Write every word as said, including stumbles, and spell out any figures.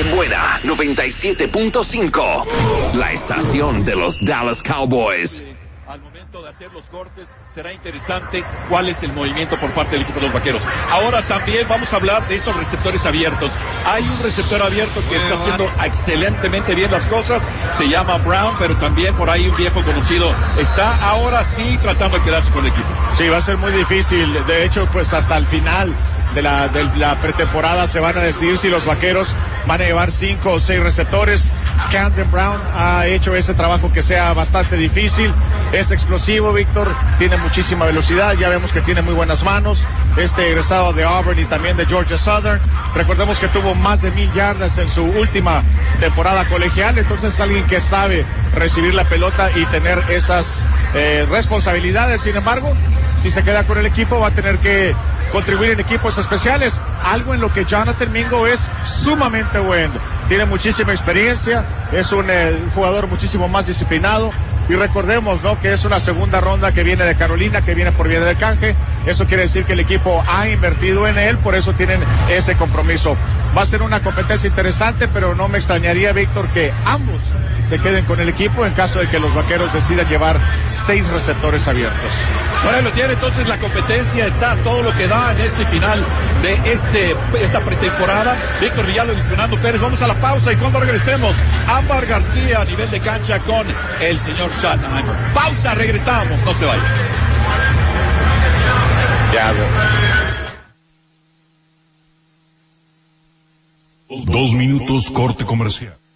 Buena noventa y siete punto cinco, la estación de los Dallas Cowboys. Al momento de hacer los cortes será interesante cuál es el movimiento por parte del equipo de los Vaqueros. Ahora también vamos a hablar de estos receptores abiertos. Hay un receptor abierto que está haciendo excelentemente bien las cosas, se llama Brown, pero también por ahí un viejo conocido está ahora sí tratando de quedarse con el equipo. Sí, va a ser muy difícil. De hecho, pues hasta el final de la, de la pretemporada se van a decidir si los Vaqueros van a llevar cinco o seis receptores. Camden Brown ha hecho ese trabajo que sea bastante difícil. Es explosivo, Víctor, tiene muchísima velocidad, ya vemos que tiene muy buenas manos. Este egresado de Auburn y también de Georgia Southern. Recordemos que tuvo más de mil yardas en su última temporada colegial, entonces es alguien que sabe recibir la pelota y tener esas eh, responsabilidades. Sin embargo, si se queda con el equipo va a tener que contribuir en equipos especiales, algo en lo que Jonathan Mingo es sumamente bueno. Tiene muchísima experiencia, es un eh, jugador muchísimo más disciplinado. Y recordemos, ¿no?, que es una segunda ronda que viene de Carolina, que viene por vía de canje. Eso quiere decir que el equipo ha invertido en él, por eso tienen ese compromiso. Va a ser una competencia interesante, pero no me extrañaría, Víctor, que ambos se queden con el equipo en caso de que los Vaqueros decidan llevar seis receptores abiertos. Bueno, lo tiene, entonces la competencia está todo lo que da en este final de este esta pretemporada. Víctor Villalobos y Fernando Pérez. Vamos a la pausa y cuando regresemos, Ámbar García a nivel de cancha con el señor Schottenheimer. Pausa, regresamos, no se vayan. Ya, Dos minutos corte comercial.